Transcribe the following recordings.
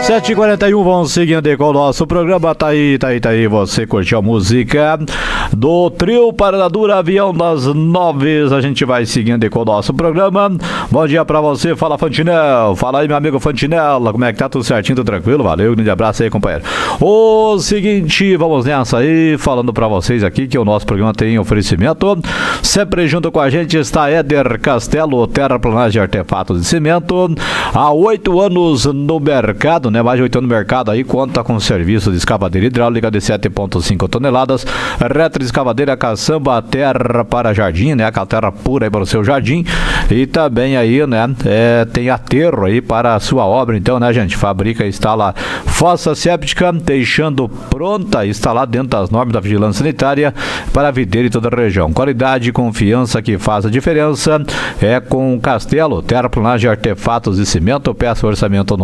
7h41, vamos seguindo aí com o nosso programa. Tá aí. Você curtiu a música do trio Paradura Avião das 9. A gente vai seguindo aí com o nosso programa. Bom dia pra você, fala Fantinel. Fala aí, meu amigo Fantinella, como é que tá? Tudo certinho, tudo tranquilo? Valeu, grande abraço aí, companheiro. O seguinte, vamos nessa aí, falando pra vocês aqui que o nosso programa tem oferecimento. Sempre junto com a gente está Éder Castelo, terraplanagem e artefatos de cimento. Há 8 anos no mercado, né? Mais de 8 anos no mercado aí, conta com serviço de escavadeira hidráulica de 7,5 toneladas, retroescavadeira caçamba, terra para jardim, né? Aquela terra pura aí para o seu jardim. E também aí, né? Tem aterro aí para a sua obra, então, né, gente? Fabrica e instala fossa séptica, deixando pronta, instalada dentro das normas da vigilância sanitária para a videira e toda a região. Qualidade e confiança que faz a diferença é com Castelo, terraplanagem, artefatos e cimento. Peça orçamento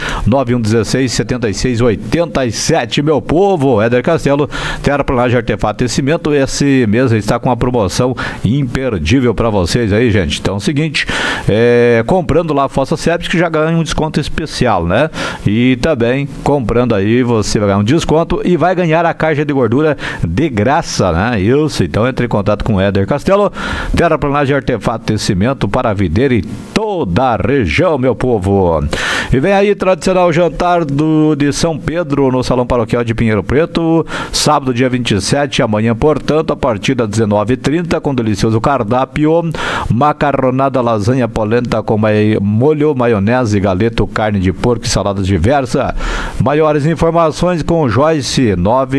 991167687, meu povo. Éder Castelo, terraplanagem, artefato e cimento. Esse mês está com uma promoção imperdível para vocês aí, gente. Então é o seguinte, comprando lá a fossa séptica já ganha um desconto especial, né? E também comprando aí você vai ganhar um desconto e vai ganhar a caixa de gordura de graça, né? Isso, então entre em contato com o Éder Castelo, terraplanagem, artefato e cimento para a videira e toda a região, meu povo. E vem aí tradicional jantar de São Pedro no Salão Paroquial de Pinheiro Preto, sábado dia 27, amanhã, portanto, a partir das 19h30, com delicioso cardápio, macarronada, lasanha, polenta com molho, maionese, galeto, carne de porco e saladas diversas. Maiores informações com Joyce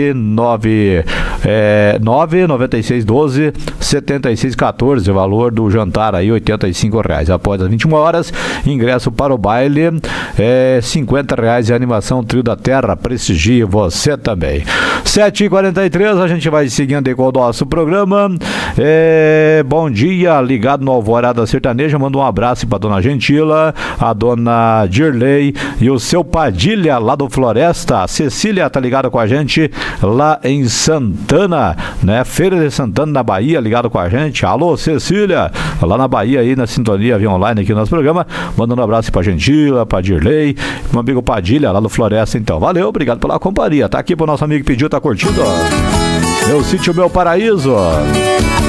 99612-7614, o valor do jantar aí R$85. Após as 21 horas, ingresso para o baile R$50 e a animação Trio da Terra. Prestigie você também. 7h43, a gente vai seguindo aí com o nosso programa. Bom dia, ligado no Alvorada Sertaneja. Manda um abraço para dona Gentila, a dona Dirley e o seu Padilha lá do Floresta. A Cecília tá ligada com a gente lá em Santana, né? Feira de Santana, na Bahia, ligado com a gente. Alô, Cecília, lá na Bahia aí, na sintonia via online aqui no nosso programa. Mandando um abraço pra Gentila, pra Dirley, meu amigo Padilha lá do Floresta. Então, valeu, obrigado pela companhia. Tá aqui pro nosso amigo que pediu, tá curtindo, ó. Meu sítio, meu paraíso.